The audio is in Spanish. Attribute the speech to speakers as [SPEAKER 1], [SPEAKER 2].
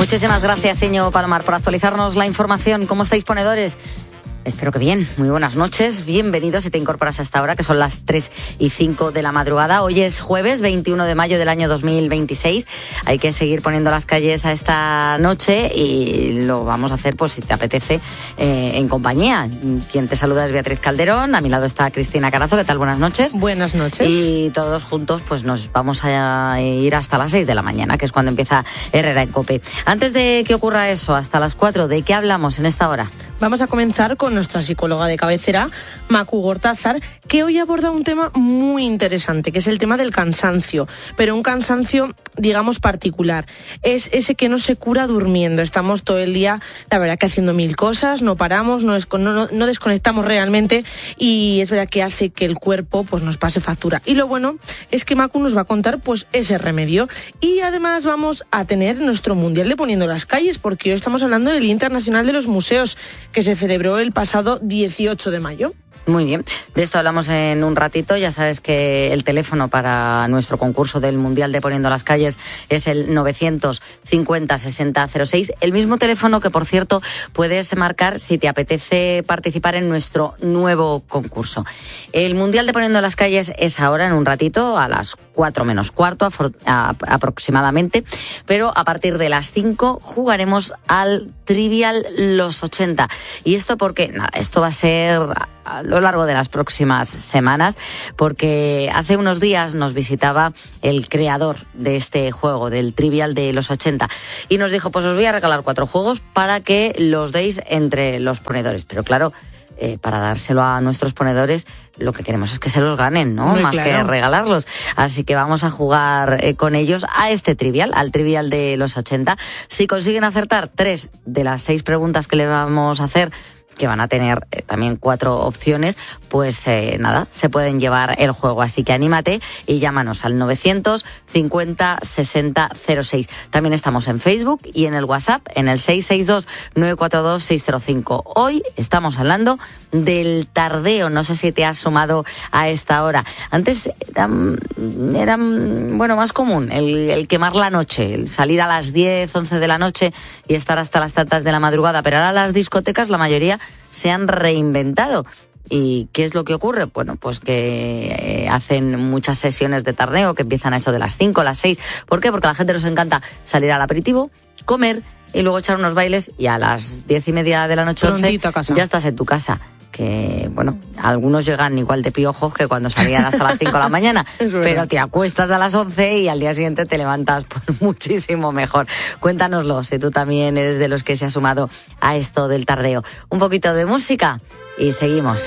[SPEAKER 1] Muchísimas gracias, Íñigo Palomar, por actualizarnos la información. ¿Cómo estáis, ponedores? Espero que bien. Muy buenas noches. Bienvenidos si te incorporas a esta hora, que son las 3:05 de la madrugada. Hoy es jueves 21 de mayo del año 2026. Hay que seguir poniendo las calles a esta noche y lo vamos a hacer, pues si te apetece, en compañía. Quien te saluda es Beatriz Calderón. A mi lado está Cristina Carazo. ¿Qué tal? Buenas noches.
[SPEAKER 2] Buenas noches.
[SPEAKER 1] Y todos juntos pues nos vamos a ir hasta las 6 de la mañana, que es cuando empieza Herrera en COPE. Antes de que ocurra eso, hasta las 4, ¿de qué hablamos en esta hora?
[SPEAKER 2] Vamos a comenzar con nuestra psicóloga de cabecera, Macu Gortázar, que hoy aborda un tema muy interesante, que es el tema del cansancio, pero un cansancio, digamos, particular. Es ese que no se cura durmiendo. Estamos todo el día, la verdad, que haciendo mil cosas, no paramos, no desconectamos realmente, y es verdad que hace que el cuerpo pues nos pase factura. Y lo bueno es que Macu nos va a contar pues ese remedio. Y además vamos a tener nuestro Mundial de Poniendo las Calles, porque hoy estamos hablando del Día Internacional de los Museos, que se celebró el pasado 18 de mayo.
[SPEAKER 1] Muy bien, de esto hablamos en un ratito. Ya sabes que el teléfono para nuestro concurso del Mundial de Poniendo las Calles es el 950-60-06, el mismo teléfono que, por cierto, puedes marcar si te apetece participar en nuestro nuevo concurso. El Mundial de Poniendo las Calles es ahora, en un ratito, a las 4 menos cuarto aproximadamente, pero a partir de las 5 jugaremos al Trivial Los 80. ¿Y esto por qué? Nada, esto va a ser a lo largo de las próximas semanas, porque hace unos días nos visitaba el creador de este juego, del Trivial de los 80, y nos dijo, pues os voy a regalar 4 juegos para que los deis entre los ponedores. Pero claro, para dárselo a nuestros ponedores, lo que queremos es que se los ganen, ¿no?
[SPEAKER 2] Muy
[SPEAKER 1] más
[SPEAKER 2] claro.
[SPEAKER 1] que regalarlos. Así que vamos a jugar con ellos a este Trivial, al Trivial de los 80. Si consiguen acertar 3 de las 6 preguntas que le vamos a hacer, que van a tener también 4 opciones, pues nada, se pueden llevar el juego. Así que anímate y llámanos al 950-60-06. También estamos en Facebook y en el WhatsApp, en el 662-942-605. Hoy estamos hablando del tardeo. No sé si te has sumado a esta hora. Antes era bueno, más común el quemar la noche, el salir a las 10, 11 de la noche y estar hasta las tantas de la madrugada. Pero ahora las discotecas, la mayoría, se han reinventado. ¿Y qué es lo que ocurre? Bueno, pues que hacen muchas sesiones de tardeo que empiezan a eso de las 5, las 6. ¿Por qué? Porque a la gente nos encanta salir al aperitivo, comer y luego echar unos bailes, y a las 10:30 de la noche, 11, ya estás en tu casa. Que, bueno, algunos llegan igual de piojos que cuando salían hasta las 5 de la mañana, pero te acuestas a las 11 y al día siguiente te levantas pues muchísimo mejor. Cuéntanoslo, si tú también eres de los que se ha sumado a esto del tardeo. Un poquito de música y seguimos.